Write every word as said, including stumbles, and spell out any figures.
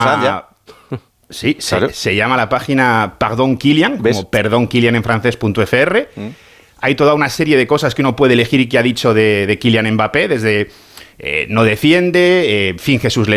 Ah, sí, claro. se, se llama la página Pardon Kylian, ¿ves? Como perdón Kylian en francés punto F R. ¿Mm? Hay toda una serie de cosas que uno puede elegir y que ha dicho de, de Kylian Mbappé, desde eh, no defiende, eh, finge sus lesiones.